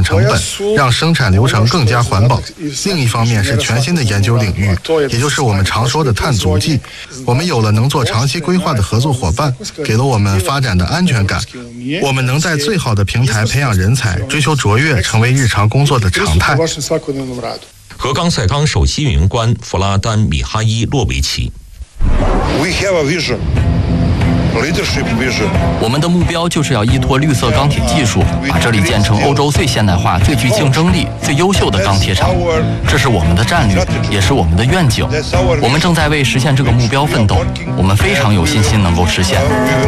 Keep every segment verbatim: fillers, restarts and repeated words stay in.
成本，让生产流程更加环保。另一方面是全新的研究领域，也就是我们常说的碳足迹。我们有了能做长期规划的合作伙伴，给了我们发展的安全感。我们能在最好的平台培养人才，追求卓越成为日常工作的常态。 河冈赛钢首席运营官弗拉丹米哈伊洛维奇。 We have a vision. 我们的目标就是要依托绿色钢铁技术，把这里建成欧洲最现代化、最具竞争力、最优秀的钢铁厂。这是我们的战略，也是我们的愿景。我们正在为实现这个目标奋斗，我们非常有信心能够实现。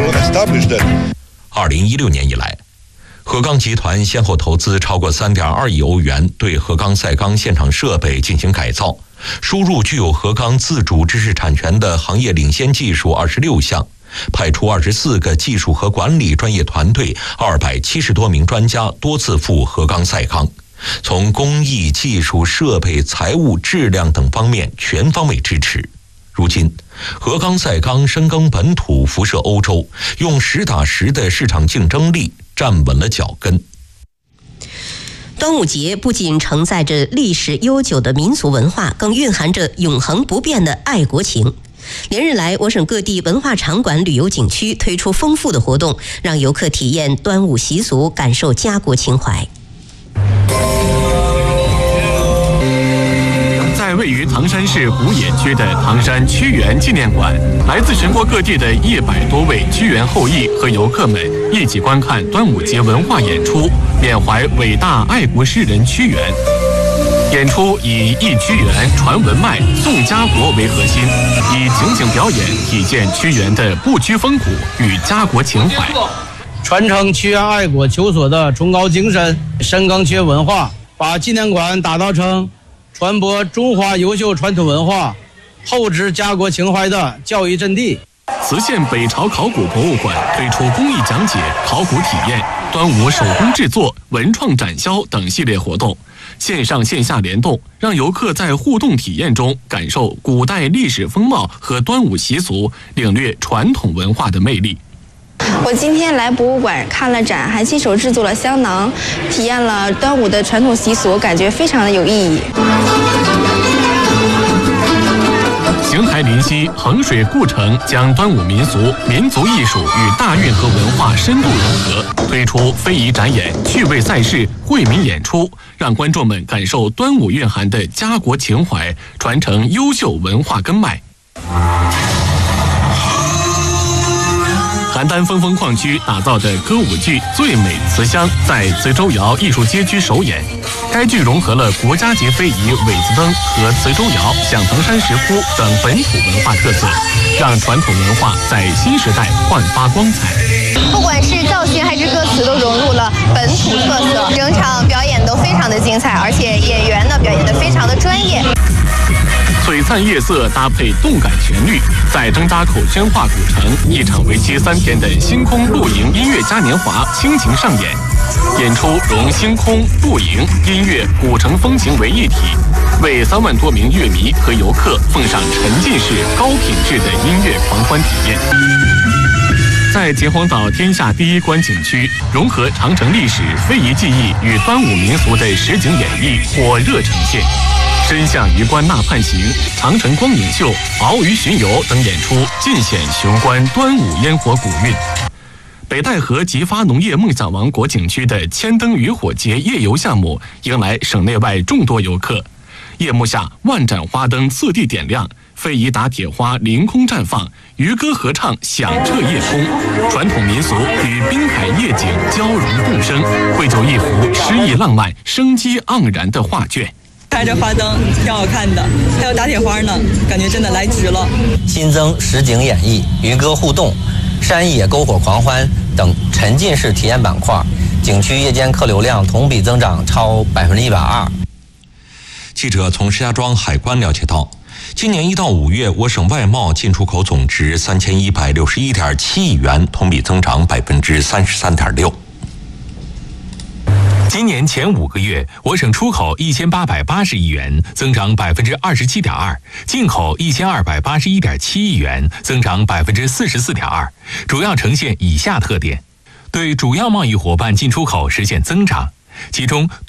二零一六年以来，河钢集团先后投资超过三点二亿欧元，对河钢赛钢现场设备进行改造，输入具有河钢自主知识产权的行业领先技术二十六项。派出二十四个技术和管理专业团队，二百七十多名专家多次赴河钢赛钢，从工艺、技术、设备、财务、质量等方面全方位支持。如今，河钢赛钢深耕本土，辐射欧洲，用实打实的市场竞争力站稳了脚跟。 端午节不仅承载着历史悠久的民俗文化，更蕴含着永恒不变的爱国情。连日来，我省各地文化场馆、旅游景区推出丰富的活动，让游客体验端午习俗，感受家国情怀。 在位于唐山市古冶区的唐山屈原纪念馆，来自全国各地的一百多位屈原后裔和游客们一起观看端午节文化演出，缅怀伟大爱国诗人屈原。演出以忆屈原、传文脉、颂家国为核心，以情景表演体现屈原的不屈风骨与家国情怀， 传承屈原爱国求索的崇高精神，深耕屈原文化，把纪念馆打造成传播中华优秀传统文化、厚植家国情怀的教育阵地。 磁县北朝考古博物馆推出公益讲解、考古体验、端午手工制作、文创展销等系列活动，线上线下联动，让游客在互动体验中感受古代历史风貌和端午习俗，领略传统文化的魅力。 我今天来博物馆看了展，还亲手制作了香囊，体验了端午的传统习俗，感觉非常的有意义。 邢台临溪衡水故城将端午民俗、民族艺术与大运河文化深度融合，推出非遗展演、趣味赛事、惠民演出，让观众们感受端午蕴含的家国情怀，传承优秀文化根脉。邯郸峰峰矿区打造的歌舞剧《最美慈香》在磁州窑艺术街区首演。该剧融合了国家级非遗苇子灯和磁州窑、响堂山石窟等本土文化特色，让传统文化在新时代焕发光彩。 不管是造型还是歌词，都融入了本土特色，整场表演都非常的精彩，而且演员呢表演得非常的专业。 璀璨夜色搭配动感旋律，在张家口宣化古城，一场为期三天的星空露营音乐嘉年华倾情上演。演出融星空、露营、音乐、古城风情为一体，为三万多名乐迷和游客奉上沉浸式、高品质的音乐狂欢体验。在秦皇岛天下第一观景区，融合长城历史、非遗技艺与端午民俗的实景演绎火热呈现。真相鱼观呐判行、长城光影秀、鳌鱼巡游等演出尽显雄关端午烟火古韵。北戴河吉发农业梦想王国景区的千灯渔火节夜游项目迎来省内外众多游客。夜幕下，万盏花灯四地点亮，非遗打铁花凌空绽放，渔歌合唱响彻夜空，传统民俗与滨海夜景交融共生，绘就一幅诗意浪漫、生机盎然的画卷。 开着花灯挺好看的，还有打铁花呢，感觉真的来值了。 新增实景演绎、渔歌互动、山野篝火狂欢等沉浸式体验板块，景区夜间客流量同比增长超百分之一百二。 记者从石家庄海关了解到，今年一到五月，我省外贸进出口总值三千一百六十一点七亿元，同比增长百分之三十三点六。 今年前五个月，我省出口一千八百八十亿元，增长百分之二十七点二；进口一千二百八十一点七亿元，增长百分之四十四点二。主要呈现以下特点：对主要贸易伙伴进出口实现增长，其中